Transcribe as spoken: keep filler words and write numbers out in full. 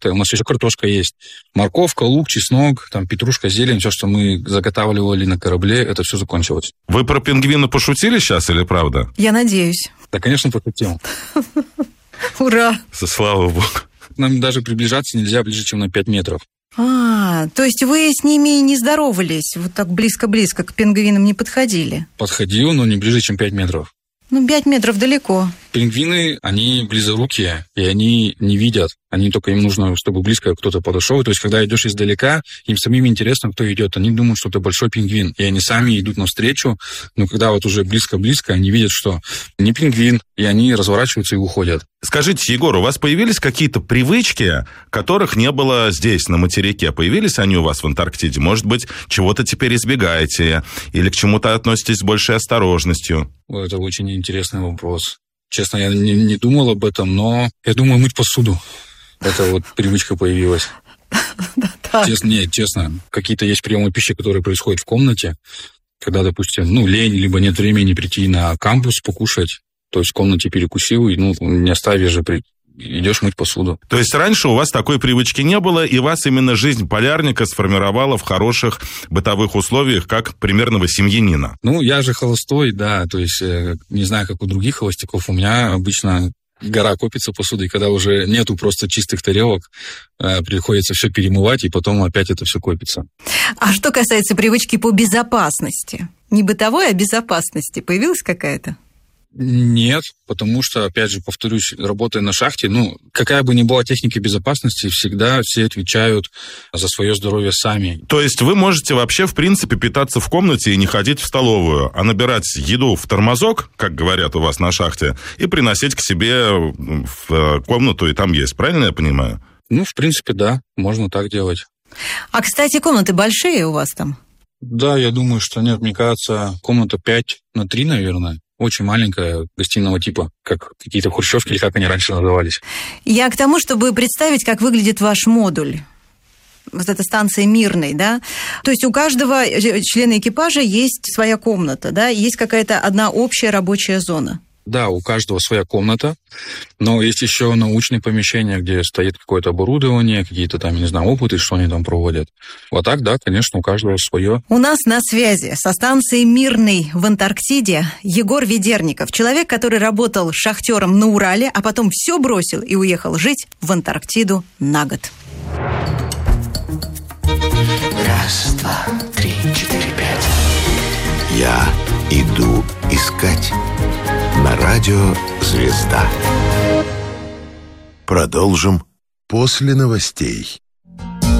шахты. У нас еще картошка есть. Морковка, лук, чеснок, там, петрушка, зелень, все, что мы заготавливали на корабле, это все закончилось. Вы про пингвина пошутили сейчас или правда? Я надеюсь. Да, конечно, пошутил. Ура! Слава богу. Нам даже приближаться нельзя ближе, чем на пять метров. А, то есть вы с ними не здоровались, вот так близко-близко к пингвинам не подходили? Подходил, но не ближе, чем пять метров. Ну, пять метров далеко. Пингвины, они близорукие, и они не видят. Они только, им нужно, чтобы близко кто-то подошел. То есть, когда идешь издалека, им самим интересно, кто идет. Они думают, что это большой пингвин, и они сами идут навстречу. Но когда вот уже близко-близко, они видят, что не пингвин, и они разворачиваются и уходят. Скажите, Егор, у вас появились какие-то привычки, которых не было здесь, на материке? Появились они у вас в Антарктиде? Может быть, чего-то теперь избегаете? Или к чему-то относитесь с большей осторожностью? Это очень интересный вопрос. Честно, я не, не думал об этом, но я думаю, мыть посуду. Это вот привычка появилась. Честно, нет, честно. Какие-то есть приемы пищи, которые происходят в комнате, когда, допустим, ну, лень, либо нет времени прийти на кампус покушать, то есть в комнате перекусил, и, ну, не оставишь же, при... идешь мыть посуду. То есть раньше у вас такой привычки не было, и вас именно жизнь полярника сформировала в хороших бытовых условиях, как примерного семьянина? Ну, я же холостой, да, то есть не знаю, как у других холостяков, у меня обычно гора копится посуды, и когда уже нету просто чистых тарелок, приходится все перемывать, и потом опять это все копится. А что касается привычки по безопасности? Не бытовой, а безопасности. Появилась какая-то? Нет, потому что, опять же, повторюсь, работая на шахте, ну, какая бы ни была техника безопасности, всегда все отвечают за свое здоровье сами. То есть вы можете вообще, в принципе, питаться в комнате и не ходить в столовую, а набирать еду в тормозок, как говорят у вас на шахте, и приносить к себе в комнату, и там есть, правильно я понимаю? Ну, в принципе, да, можно так делать. А, кстати, комнаты большие у вас там? Да, я думаю, что нет, мне кажется, комната пять на три, наверное. Очень маленькая, гостиного типа, как какие-то хрущевки, или как они раньше назывались. Я к тому, чтобы представить, как выглядит ваш модуль. Вот эта станция Мирный, да? То есть у каждого члена экипажа есть своя комната, да? Есть какая-то одна общая рабочая зона. Да, у каждого своя комната, но есть еще научные помещения, где стоит какое-то оборудование, какие-то там, не знаю, опыты, что они там проводят. Вот так, да, конечно, у каждого свое. У нас на связи со станцией Мирный в Антарктиде Егор Ведерников, человек, который работал шахтером на Урале, а потом все бросил и уехал жить в Антарктиду на год. Раз, два, три, четыре, пять. Я иду искать. На радио «Звезда». Продолжим после новостей.